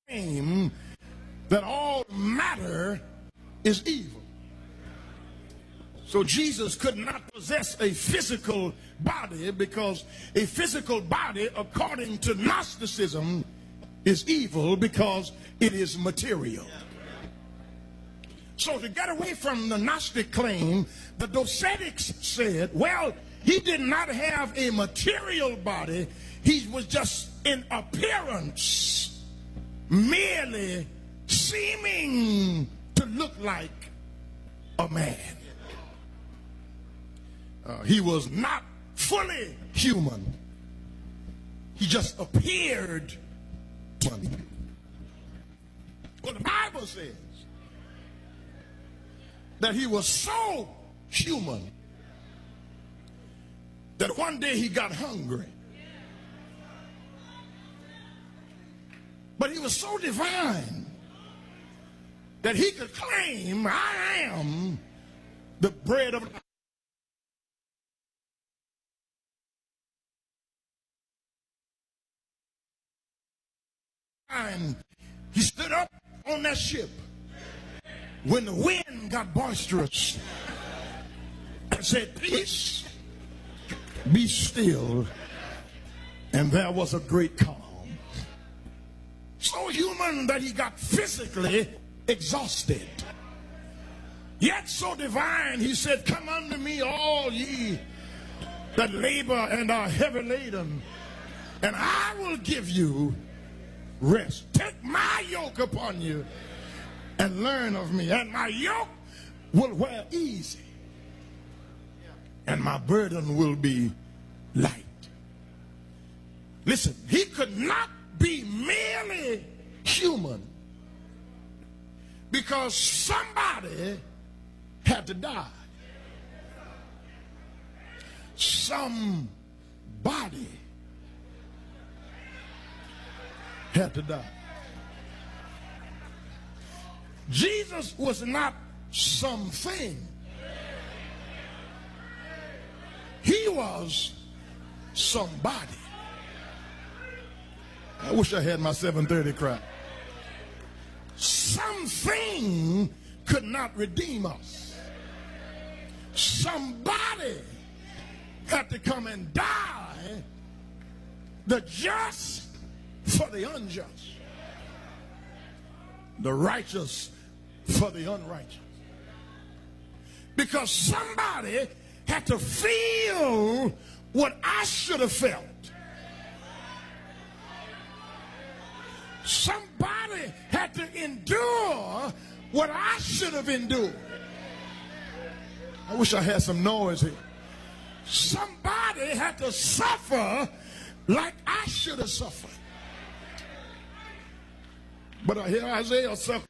claim that all matter is evil. So Jesus could not possess a physical body, because a physical body, according to Gnosticism, is evil because it is material. So to get away from the Gnostic claim, the Docetics said, well, he did not have a material body. He was just in appearance, merely seeming to look like a man. He was not fully human. He just appeared human. Well, the Bible says that he was so human that one day he got hungry. But he was so divine that he could claim, I am the bread of life. And he stood up on that ship when the wind got boisterous and said, peace, be still. And there was a great calm. So human that he got physically exhausted. Yet so divine, he said, come unto me, all ye that labor and are heavy laden, and I will give you rest. Take my yoke upon you and learn of me, and my yoke will wear easy, and my burden will be light. Listen, he could not be merely human, because somebody had to die. Somebody had to die. Jesus was not something. He was somebody. I wish I had my 7:30 crowd. Something could not redeem us. Somebody had to come and die, the just for the unjust, the righteous for the unrighteous. Because somebody had to feel what I should have felt. Somebody had to endure what I should have endured. I wish I had some noise here. Somebody had to suffer like I should have suffered. But I hear Isaiah suffer.